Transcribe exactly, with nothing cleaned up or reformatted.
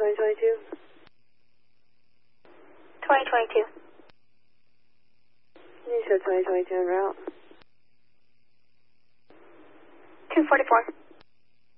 twenty twenty-two? twenty twenty-two. You said twenty twenty-two en route. two forty-four.